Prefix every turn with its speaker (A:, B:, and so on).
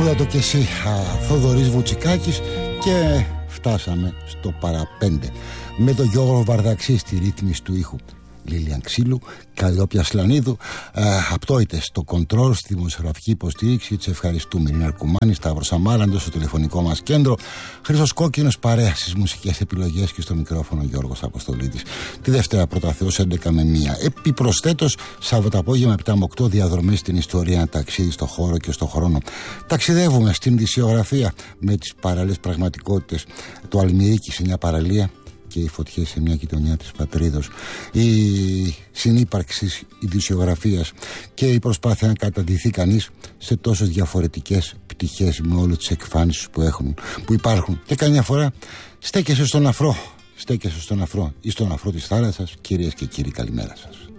A: Ακούλα το και εσύ, Θοδωρής Βουτσικάκης, και φτάσαμε στο παραπέντε με τον Γιώργο Βαρδαξή στη ρύθμιση του ήχου. Λίλιαν Ξύλου, Καλλιόπια Σλανίδου, απτόητες στο κοντρόλ, στη δημοσιογραφική υποστήριξη. Τις ευχαριστούμε. Ειρήνα Αρκουμάνη, Σταύρος Αμάραντος στο τηλεφωνικό μας κέντρο, Χρήστος Κόκκινος παρέα στις μουσικές επιλογές και στο μικρόφωνο Γιώργος Αποστολίδης. Τη Δευτέρα πρώτα Θεός 11 με 1. Επιπροσθέτως, Σαββαταπόγευμα 7 με 8 διαδρομές στην ιστορία, ένα ταξίδι στο χώρο και στο χρόνο. Ταξιδεύουμε στην ειδησιογραφία με τις παράλληλες πραγματικότητες. Το Αλμυρίκι σε μια παραλία και οι φωτιές σε μια γειτονιά της πατρίδος, η συνύπαρξη ειδησιογραφίας και η προσπάθεια να καταντηθεί κανείς σε τόσες διαφορετικές πτυχές με όλες τις εκφάνσεις που υπάρχουν, και καμιά φορά στέκεσαι στον αφρό ή στον αφρό της θάλασσας. Κυρίες και κύριοι, καλημέρα σας.